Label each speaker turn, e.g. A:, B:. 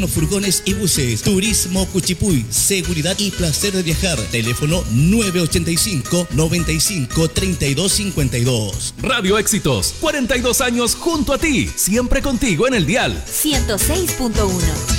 A: Furgones y buses, Turismo Cuchipuy, seguridad y placer de viajar. Teléfono 985 95 32 52.
B: Radio Éxitos, 42 años junto a ti, siempre contigo en el dial.
C: 106.1.